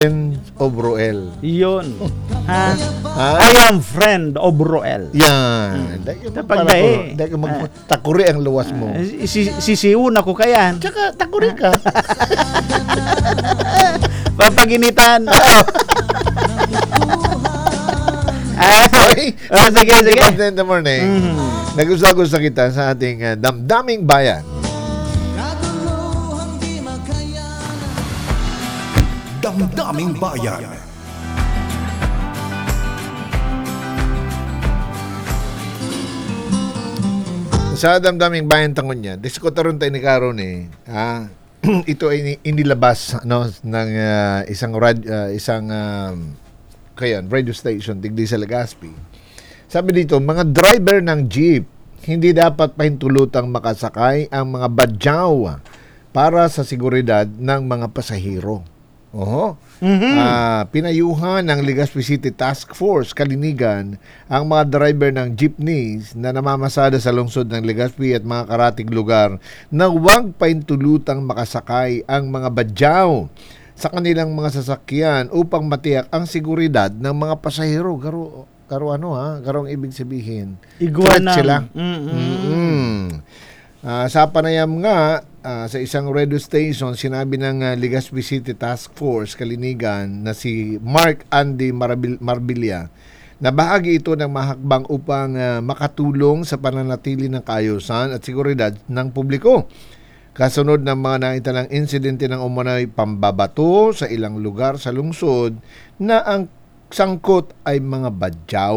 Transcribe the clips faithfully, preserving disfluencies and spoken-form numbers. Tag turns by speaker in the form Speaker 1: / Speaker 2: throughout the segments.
Speaker 1: of Roel.
Speaker 2: Yun. Ha?
Speaker 1: Ha?
Speaker 2: I am friend of Roel.
Speaker 1: Yan. Dahil
Speaker 2: Tapag ba eh.
Speaker 1: Dahil mag takuri ang luwas mo.
Speaker 2: Uh, si, sisiun ako kayan.
Speaker 1: Tsaka takuri ka.
Speaker 2: Papaginitan. Ah,
Speaker 1: Okay.
Speaker 2: oh, sige, sige.
Speaker 1: In the morning, mm-hmm. nag-usag-usag kita sa ating uh, damdaming bayan.
Speaker 3: Damdaming Bayan.
Speaker 1: Sa damdaming bayan tangon niya, diskutaron tayo ni Karon eh. Ah, ito ay inilabas no ng uh, isang rad, uh, isang um, kayan, radio station tigdi sa Legazpi. Sabi dito, mga driver ng jeep hindi dapat pahintulutang makasakay ang mga badyaw para sa seguridad ng mga pasahero. Oho.
Speaker 2: Mm-hmm.
Speaker 1: Uh, pinayuhan ng Legazpi City Task Force Kalinigan ang mga driver ng jeepneys na namamasada sa lungsod ng Legazpi at mga karatig lugar na huwag paintulutang makasakay ang mga badyaw sa kanilang mga sasakyan upang matiyak ang seguridad ng mga pasahero. Garo, garo ano ha? Garo ang ibig sabihin.
Speaker 2: Iguana.
Speaker 1: Sila.
Speaker 2: Mm-hmm.
Speaker 1: Mm-hmm. Uh, sa panayam nga, uh, sa isang radio station, sinabi ng uh, Legazpi City Task Force Kalinigan na si Mark Andy Marabil- Marbilia na bahagi ito ng mahakbang upang uh, makatulong sa pananatili ng kaayusan at seguridad ng publiko. Kasunod ng mga naitalang insidente ng umunay pambabato sa ilang lugar sa lungsod na ang sangkot ay mga badyaw.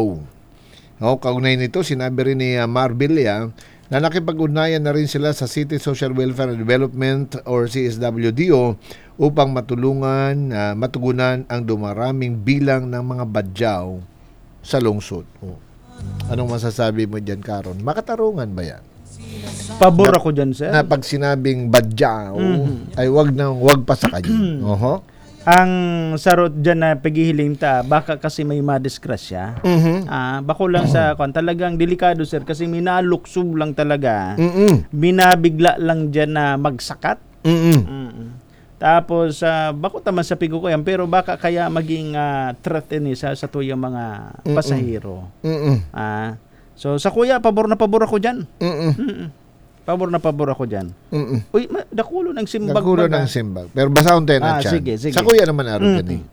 Speaker 1: O, kaugnay nito, sinabi rin ni uh, Marbilia na nakipag-ugnayan na rin sila sa City Social Welfare and Development or C S W D O upang matulungan, uh, matugunan ang dumaraming bilang ng mga badyaw sa lungsod. Oh. Anong masasabi mo dyan, Karon? Makatarungan ba yan?
Speaker 2: Pabor ako dyan, sir.
Speaker 1: Na pag sinabing badyaw, mm-hmm. ay wag nang wag pa sa kanya. Oho.
Speaker 2: Ang sarot dyan na paghihiling ta, baka kasi may madisgrasya.
Speaker 1: Mm-hmm.
Speaker 2: Ah, bako lang sa kon talagang delikado, sir, kasi minaluksob lang talaga.
Speaker 1: Mm-hmm.
Speaker 2: Binabigla lang dyan na magsakat.
Speaker 1: Mm-hmm.
Speaker 2: Mm-hmm. Tapos uh, bako taman sa pigo ko yan, pero baka kaya maging uh, threat ini sa sa tuyang mga pasahero.
Speaker 1: Mm-hmm.
Speaker 2: Ah, so sa kuya, pabor na pabor ako dyan.
Speaker 1: Mm-hmm.
Speaker 2: Mm-hmm. Pabor na pabor ako dyan.
Speaker 1: Mm-mm.
Speaker 2: Uy, ma- dakulo ng simbag.
Speaker 1: Dakulo ng simbag. Pero basahon tayo na
Speaker 2: Ah,
Speaker 1: dyan.
Speaker 2: sige, sige.
Speaker 1: Sa kuya naman araw
Speaker 2: Mm.
Speaker 1: gani.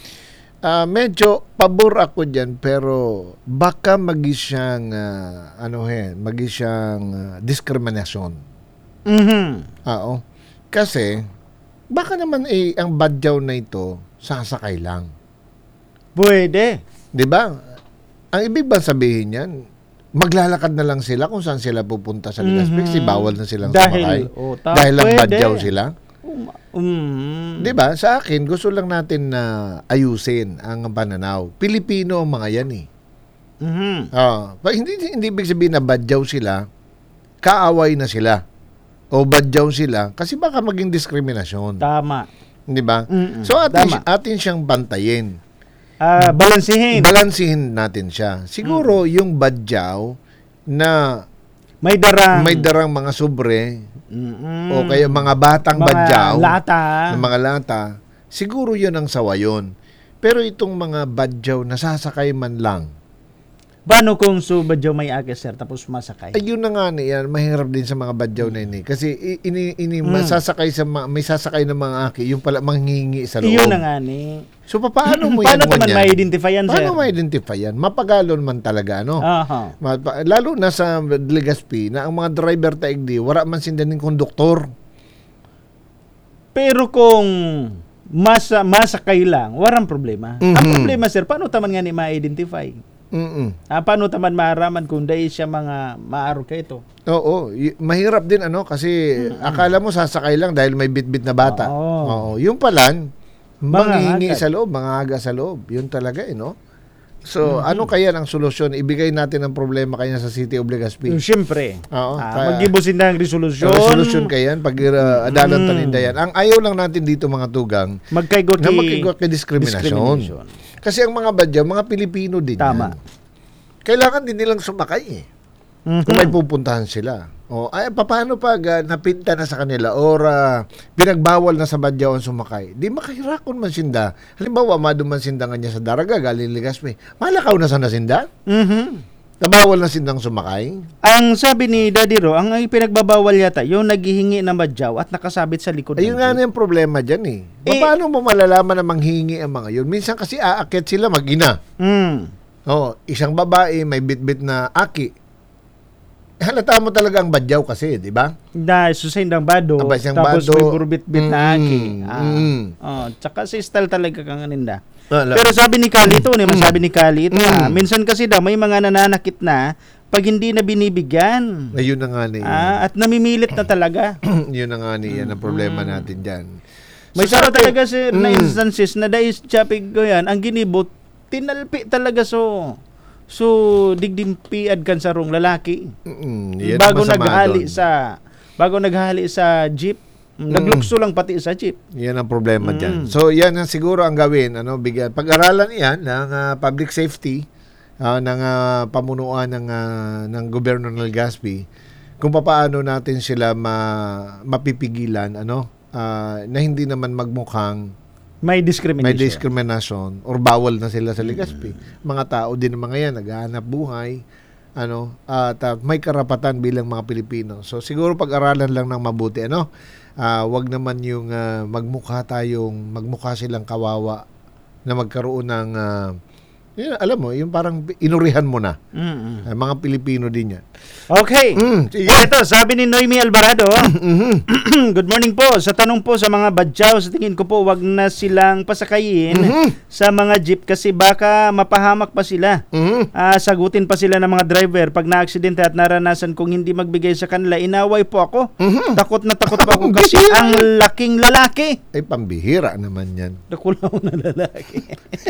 Speaker 1: Ah, medyo pabor ako dyan, pero baka magi siyang, ah, ano he, magi siyang ah, diskriminasyon.
Speaker 2: Mhm.
Speaker 1: Oo. Kasi, baka naman eh, ang badyaw na ito, sasakay lang.
Speaker 2: Pwede.
Speaker 1: Di ba? Ang ibig ba sabihin yan, maglalakad na lang sila kung saan sila pupunta sa Legazpi,
Speaker 2: Mhm.
Speaker 1: kasi bawal na silang
Speaker 2: Dahil,
Speaker 1: sumakay.
Speaker 2: oh, ta-
Speaker 1: Dahil lang
Speaker 2: pwede.
Speaker 1: badyaw sila.
Speaker 2: Um, um,
Speaker 1: Di ba? Sa akin, gusto lang natin na ayusin ang pananaw. Pilipino ang mga yan eh.
Speaker 2: mhm.
Speaker 1: Ah, pa- hindi, hindi ibig sabihin na badyaw sila, kaaway na sila. O badyaw sila, kasi baka maging diskriminasyon.
Speaker 2: Tama.
Speaker 1: Di ba?
Speaker 2: Mm-mm.
Speaker 1: So atin,
Speaker 2: Tama.
Speaker 1: atin siyang bantayin.
Speaker 2: Ah, balansihin.
Speaker 1: Balansihin natin siya. Siguro yung badyaw na
Speaker 2: May darang.
Speaker 1: may darang mga sobre
Speaker 2: Mm-mm.
Speaker 1: o kaya mga batang
Speaker 2: Mga
Speaker 1: badyaw,
Speaker 2: lata.
Speaker 1: ng mga lata, siguro yun ang sawayon. Pero itong mga badyaw na sasakay man lang,
Speaker 2: Paano kung subadyo may ake, sir, tapos masakay?
Speaker 1: ayun na nga niyan, mahirap din sa mga badyaw na ini. Kasi i- ini, ini
Speaker 2: Mm.
Speaker 1: masasakay sa mga, may sasakay ng mga aki, yung pala manghingi sa loob.
Speaker 2: Iyon na nga ni.
Speaker 1: So paano mo
Speaker 2: Paano
Speaker 1: yan?
Speaker 2: naman
Speaker 1: yan?
Speaker 2: ma-identify yan, sir?
Speaker 1: Paano ma-identify yan? Mapagalon man talaga, no?
Speaker 2: Aha.
Speaker 1: Mapa- Lalo na sa Legazpi na ang mga driver taigdi, wala man sindaning konduktor.
Speaker 2: Pero kung masa masakay lang, walang problema. Ang
Speaker 1: Mhm.
Speaker 2: problema, sir, paano taman nga ni ma-identify?
Speaker 1: Mm-mm.
Speaker 2: Ah, paano taman maaraman kung dahil siya mga maaro ka ito?
Speaker 1: Oo, y- mahirap din ano kasi akala mo sasakay lang dahil may bitbit na bata.
Speaker 2: Oo.
Speaker 1: Oo, yung palan manghihingi
Speaker 2: Mangangagad.
Speaker 1: sa loob, mangaga sa loob. Yun talaga eh, no? So, ano kaya ang solusyon? Ibigay natin ang problema kaya sa City of Legazpi.
Speaker 2: Yung siyempre,
Speaker 1: Oo,
Speaker 2: ah,
Speaker 1: kaya-
Speaker 2: mag-ibusin na ang resolusyon.
Speaker 1: Solusyon kaya yan pag uh, adalan
Speaker 2: Mm.
Speaker 1: taninda yan. Ang ayaw lang natin dito mga tugang
Speaker 2: Magkaigot
Speaker 1: na magkikot kay diskriminasyon. Kasi ang mga badyaw, mga Pilipino din
Speaker 2: Tama.
Speaker 1: yan. Kailangan din nilang sumakay eh.
Speaker 2: Mhm.
Speaker 1: Kung may pupuntahan sila. O, ay, paano pag ah, napinta na sa kanila or ah, pinagbawal na sa badyaw ang sumakay? Di makahirakon man sinda. Halimbawa, maduman sinda nga niya sa daraga, galing Ligaspi. Malakaw na sa nasinda?
Speaker 2: Mhm.
Speaker 1: Nabawal na sindang sumakay?
Speaker 2: Ang sabi ni Daddy Ro, ang pinagbabawal yata, yung naghihingi ng badyaw at nakasabit sa likod
Speaker 1: Ayun
Speaker 2: ng
Speaker 1: nga
Speaker 2: jeep.
Speaker 1: na yung problema dyan eh.
Speaker 2: Eh,
Speaker 1: Paano mo malalaman na manghingi ang mga yun? Minsan kasi aakyat sila mag-ina.
Speaker 2: Mm.
Speaker 1: Oh, isang babae may bitbit na aki. Halata mo talaga ang badyaw kasi, di ba?
Speaker 2: Na susindang bado,
Speaker 1: Aba, siyang
Speaker 2: tapos
Speaker 1: bado.
Speaker 2: may burbit-bit na
Speaker 1: Mm,
Speaker 2: aki. Ah.
Speaker 1: mm.
Speaker 2: Oh, tsaka si style talaga kang aninda.
Speaker 1: Wala.
Speaker 2: Pero sabi ni Kali ito, naman sabi ni Kali ito,
Speaker 1: Mm.
Speaker 2: ah, minsan kasi daw may mga nananakit na pag hindi na binibigyan.
Speaker 1: Ayun na nga ni.
Speaker 2: Ah, at namimilit na talaga.
Speaker 1: Yun na nga ni. Yan ang problema natin dyan.
Speaker 2: May
Speaker 1: So,
Speaker 2: saro
Speaker 1: sabi-
Speaker 2: talaga sir na
Speaker 1: Mm.
Speaker 2: instances na dahil chapig ko yan, ang ginibot, tinalpi talaga so so digdimpiad kan sa rong lalaki.
Speaker 1: Mm, yan ang
Speaker 2: Bago
Speaker 1: masama
Speaker 2: naghali
Speaker 1: doon.
Speaker 2: sa bago naghali sa jeep, naglukso lang pati sa jeep.
Speaker 1: Yan ang problema
Speaker 2: Mm.
Speaker 1: dyan. So, yan ang siguro ang gawin. Ano, bigyan. Pag-aralan yan ng ah, public safety, ah, ng ah, pamunuan ng, ah, ng gobyerno ng Legazpi, kung paano natin sila ma, mapipigilan, ano, ah, na hindi naman magmukhang
Speaker 2: May discrimination.
Speaker 1: may discrimination or bawal na sila sa Legazpi. Mga tao din ng mga yan, naghahanap buhay, ano, at ah, may karapatan bilang mga Pilipino. So siguro pag-aralan lang ng mabuti, ano, ah, wag naman yung ah, magmukha tayong, magmukha silang kawawa na magkaroon ng, ah, yun, alam mo, yung parang inurihan mo na.
Speaker 2: Mm-mm.
Speaker 1: Ay, mga Pilipino din yan.
Speaker 2: Okay.
Speaker 1: Mm, sige.
Speaker 2: Ito, sabi ni Noemi Alvarado, good morning po. Sa tanong po sa mga badyaw, sa tingin ko po, wag na silang pasakayin
Speaker 1: Mhm.
Speaker 2: sa mga jeep kasi baka mapahamak pa sila.
Speaker 1: Mhm.
Speaker 2: Ah, sagutin pa sila ng mga driver pag na-aksidente at naranasan kong hindi magbigay sa kanila, inaway po ako.
Speaker 1: Mhm.
Speaker 2: Takot na takot pa ako kasi ang laking lalaki.
Speaker 1: Ay, pambihira naman yan.
Speaker 2: Nakulaw na lalaki.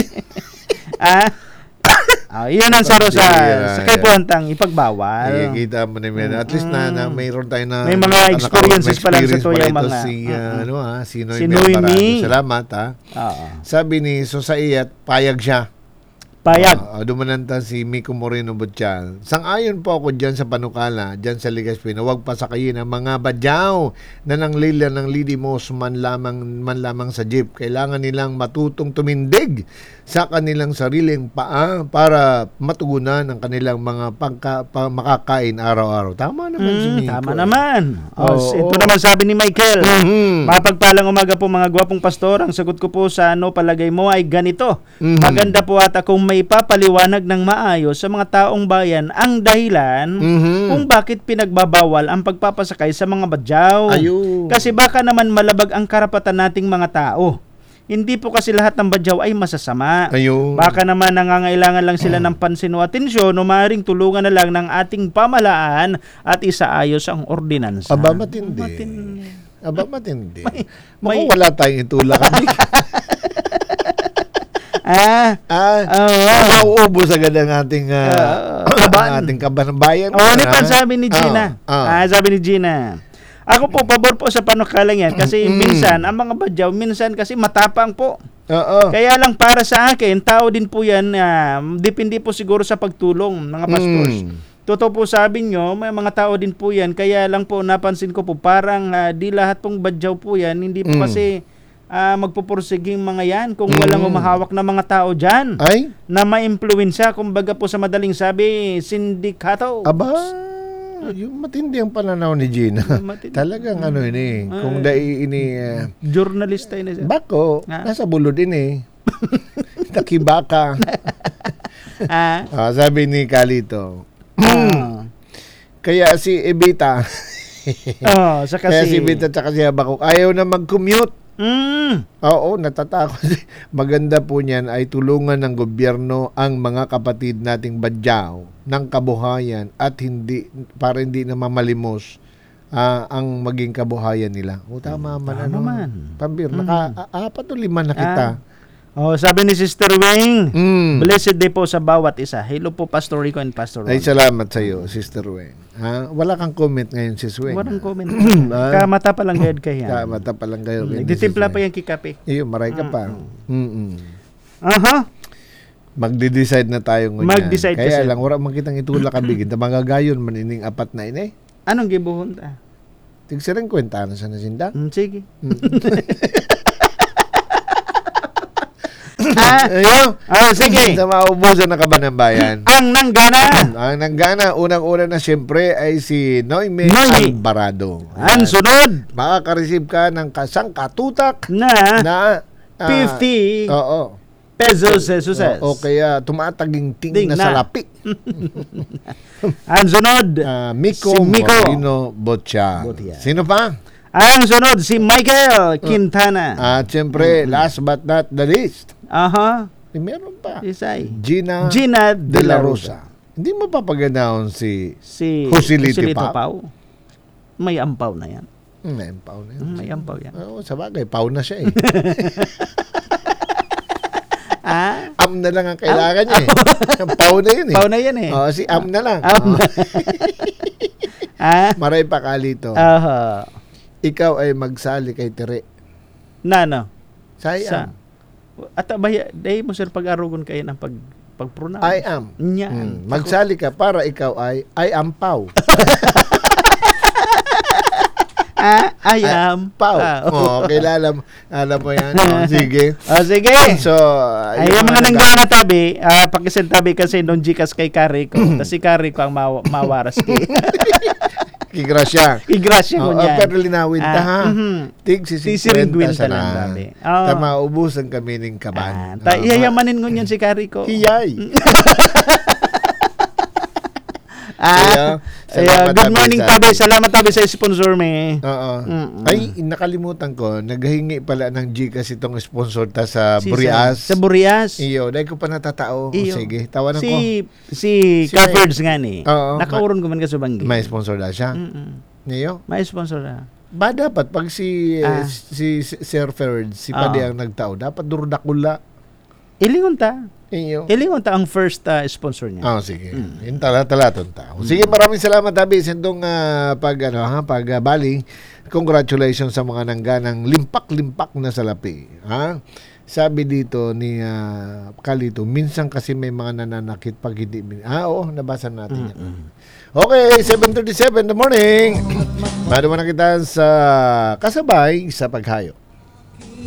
Speaker 2: ah, ah, yun ang saro sa, sa kay Puantang ipagbawal.
Speaker 1: Nakikita mo na yun. At least na, na mayroon tayo na
Speaker 2: May mga
Speaker 1: na-
Speaker 2: experiences
Speaker 1: may
Speaker 2: pa lang sa
Speaker 1: experience
Speaker 2: tuyang
Speaker 1: pa rito
Speaker 2: mga-
Speaker 1: si, uh,
Speaker 2: Mm-mm.
Speaker 1: ano ha, si Noemi.
Speaker 2: Si Noemi.
Speaker 1: Alvarado. Salamat ha.
Speaker 2: Oo.
Speaker 1: Sabi ni Susayat, payag siya.
Speaker 2: Payag.
Speaker 1: Uh, dumananta si Miko Moreno Butchal. Sang-ayon po ako dyan sa panukala, dyan sa Legazpi, na huwag pasakayin ang mga badyaw na nanglila ng lidimos man lamang, man lamang sa jeep. Kailangan nilang matutong tumindig sa kanilang sariling paa para matugunan ang kanilang mga pagka, pa, makakain araw-araw. Tama naman si
Speaker 2: Mm,
Speaker 1: Miko.
Speaker 2: tama naman. Oh,
Speaker 1: Oo.
Speaker 2: ito naman sabi ni Michael.
Speaker 1: Mhm.
Speaker 2: Mapagpalang umaga po mga gwapong pastor. Ang sagot ko po sa ano palagay mo ay ganito.
Speaker 1: Mhm.
Speaker 2: Maganda po ata kung may papaliwanag ng maayos sa mga taong bayan ang dahilan
Speaker 1: Mhm.
Speaker 2: kung bakit pinagbabawal ang pagpapasakay sa mga badyaw.
Speaker 1: Ayun.
Speaker 2: Kasi baka naman malabag ang karapatan nating mga tao. Hindi po kasi lahat ng badyaw ay masasama.
Speaker 1: Ayun.
Speaker 2: Baka naman nangangailangan lang sila ng pansin o atensyon o maaaring tulungan na lang ng ating pamahalaan at isaayos ang ordinansa.
Speaker 1: Aba, matindi.
Speaker 2: Matindi.
Speaker 1: Aba, matindi.
Speaker 2: may-
Speaker 1: Mukhang wala tayong itulak.
Speaker 2: Ah,
Speaker 1: ah,
Speaker 2: oo.
Speaker 1: nauubos agad ang ating
Speaker 2: Ah,
Speaker 1: uh,
Speaker 2: kaban.
Speaker 1: ating kaban ng bayan.
Speaker 2: Oo, ano
Speaker 1: Ah,
Speaker 2: pa sabi ni Gina?
Speaker 1: ah, ah.
Speaker 2: Ah, sabi ni Gina. Ako po, pabor po sa panukalang yan. Kasi
Speaker 1: Mm.
Speaker 2: minsan, ang mga badyaw, minsan kasi matapang po.
Speaker 1: Oo.
Speaker 2: Kaya lang para sa akin, tao din po yan, ah, depende po siguro sa pagtulong, mga pastors.
Speaker 1: Mm.
Speaker 2: Totoo po sabi nyo, may mga tao din po yan. Kaya lang po, napansin ko po, parang ah, di lahat pong badyaw po yan. Hindi po
Speaker 1: Mm.
Speaker 2: kasi ah, magpupursiging mga yan kung
Speaker 1: Mm.
Speaker 2: walang umahawak na mga tao dyan.
Speaker 1: Ay,
Speaker 2: Na ma-impluensya, kumbaga po sa madaling sabi, sindikato.
Speaker 1: aba, yung matindi ang pananaw ni Gina.
Speaker 2: Matindi.
Speaker 1: Talagang ano yun eh. Kung dai ini, uh,
Speaker 2: Journalista yun. eh.
Speaker 1: bako,
Speaker 2: Ah.
Speaker 1: nasa bulo din eh. Nakibaka.
Speaker 2: ah,
Speaker 1: Ah, sabi ni Kalito,
Speaker 2: ah.
Speaker 1: kaya si Evita,
Speaker 2: Oh, sa
Speaker 1: kaya
Speaker 2: kasi.
Speaker 1: si Evita tsaka si Habakuk, ayaw na mag-commute.
Speaker 2: Mm.
Speaker 1: Oo, natatakot. Maganda po niyan ay tulungan ng gobyerno ang mga kapatid nating badyaw ng kabuhayan at hindi para hindi na mamalimos ah, ang maging kabuhayan nila. O tama man.
Speaker 2: Tama
Speaker 1: ano,
Speaker 2: man.
Speaker 1: Pambir, naka a- apat o lima na kita.
Speaker 2: Oh, sabi ni Sister Wing,
Speaker 1: Mm.
Speaker 2: blessed day po sa bawat isa. Hello po, Pastor Rico and Pastor Ron.
Speaker 1: Ay, salamat sa iyo, Sister Weng. Ha? Wala kang comment ngayon, Sis Weng.
Speaker 2: Walang comment.
Speaker 1: Ah.
Speaker 2: Kamata pa lang gayad kaya.
Speaker 1: Kamata pa lang kayo.
Speaker 2: Nagtitimpla pa yung kikape.
Speaker 1: Iyo, maray ka pa. Mm-mm.
Speaker 2: Aha.
Speaker 1: Magde-decide na tayo ngunyan.
Speaker 2: Mag-decide
Speaker 1: Kaya
Speaker 2: kasi.
Speaker 1: lang, wala man kitang itulak kabigin. Magagayon man ining apat na ini.
Speaker 2: Anong gibuhon ta?
Speaker 1: Tigsiring kwenta na sa nasinda.
Speaker 2: Mm, sige. ah,
Speaker 1: Ayo.
Speaker 2: ah, sige.
Speaker 1: Sa maubusan na kaban ng bayan.
Speaker 2: Ang nanggana.
Speaker 1: Ang nanggana, unang-una na siyempre ay si Noime
Speaker 2: Noime.
Speaker 1: Alvarado.
Speaker 2: Ang sunod
Speaker 1: Makaka-receive ka ng kasang katutak
Speaker 2: na
Speaker 1: na ah,
Speaker 2: fifty
Speaker 1: Oo.
Speaker 2: pesos sa success.
Speaker 1: O, o kaya tumataging-ting
Speaker 2: Ting
Speaker 1: na,
Speaker 2: na.
Speaker 1: salapi.
Speaker 2: Ang sunod,
Speaker 1: Ah, Miko,
Speaker 2: si Miko.
Speaker 1: Moreno Botya.
Speaker 2: Botya.
Speaker 1: Sino pa?
Speaker 2: Ang sunod, si Michael Quintana.
Speaker 1: At siyempre, last but not the least,
Speaker 2: Aha.
Speaker 1: eh, meron pa.
Speaker 2: Isay.
Speaker 1: Gina,
Speaker 2: Gina
Speaker 1: De La Rosa. Hindi mo papaganaon si
Speaker 2: Si
Speaker 1: Joselito
Speaker 2: Joselito
Speaker 1: Pau.
Speaker 2: Pau. May ampaw na yan.
Speaker 1: Hmm, may pau na yun.
Speaker 2: Mm, May ampaw yan.
Speaker 1: Oo, sa bagay, pau na siya eh.
Speaker 2: ah?
Speaker 1: Am na lang ang kailangan niya eh. Pau na yun eh.
Speaker 2: Pau na yan eh.
Speaker 1: Oo, si Am na lang.
Speaker 2: Am.
Speaker 1: Oo.
Speaker 2: ah?
Speaker 1: Maray pa kalito.
Speaker 2: Aha.
Speaker 1: Ikaw ay magsali kay Tere.
Speaker 2: Nano?
Speaker 1: Sayang.
Speaker 2: At abaya, day mo sir pag-arugon kayo ng pag pag-pronounce.
Speaker 1: I am.
Speaker 2: Nya.
Speaker 1: Hmm. Magsali ka para ikaw ay I am Pau.
Speaker 2: Ah, I am
Speaker 1: Pau.
Speaker 2: Ah,
Speaker 1: Oo, kilala mo. Alam mo yan. Oo, sige.
Speaker 2: Oh, sige.
Speaker 1: So,
Speaker 2: Ay, yung mga nanggana tabi, ah, pakisin tabi kasi nung Gcash kay Kari ko. Tapos si Kari ko ang maw- mawaras kay.
Speaker 1: Kigrasya.
Speaker 2: Igrasya ko
Speaker 1: Oo,
Speaker 2: niyan.
Speaker 1: pero linawin ta ha.
Speaker 2: Ah, mhm.
Speaker 1: Tig
Speaker 2: Sisirigwin
Speaker 1: sisikwenta
Speaker 2: ta lang,
Speaker 1: sana.
Speaker 2: dali. Oo.
Speaker 1: Tama, ubusan kami ng
Speaker 2: Ah,
Speaker 1: kaban.
Speaker 2: ta-
Speaker 1: Oo,
Speaker 2: iyayamanin ko niyan si Kari ko.
Speaker 1: Hiyay.
Speaker 2: Ah,
Speaker 1: Kaya,
Speaker 2: Ay,
Speaker 1: salamat,
Speaker 2: good morning
Speaker 1: Tabi, sa-
Speaker 2: tabi. Salamat tabi sa sponsor me.
Speaker 1: Oo.
Speaker 2: Mm-mm.
Speaker 1: Ay, nakalimutan ko, naghingi pala ng Gcash itong sponsor ta sa
Speaker 2: Si-
Speaker 1: Burias.
Speaker 2: Sa Burias.
Speaker 1: Iyo, dahil ko pa natatao. O,
Speaker 2: Iyo.
Speaker 1: sige, tawanan ko.
Speaker 2: Si si
Speaker 1: Si-
Speaker 2: Covers nga ni.
Speaker 1: Oo.
Speaker 2: Nakauron ko man ka sa banggi.
Speaker 1: May sponsor na siya.
Speaker 2: Mm-mm.
Speaker 1: Niyo?
Speaker 2: May sponsor na.
Speaker 1: Ba dapat pag si
Speaker 2: Ah.
Speaker 1: si, si Sir Ferd, si
Speaker 2: Ah.
Speaker 1: Padi ang nagtao, dapat durdakula.
Speaker 2: Ilingon ta.
Speaker 1: Iyo.
Speaker 2: Ilingon ta ang first ah, sponsor niya.
Speaker 1: Oh, sige. Yung tala-talaton ta. Sige, maraming salamat Tabi sa itong ah, pag ano ha, pag ah, bali. Congratulations sa mga nangganang limpak-limpak na salapi. Ha? Sabi dito ni ah, Kalito, minsan kasi may mga nananakit pag hindi. min- Ah, oo, nabasa natin yan. Okay, seven thirty-seven in the morning. Madaman na kita sa kasabay sa paghayo.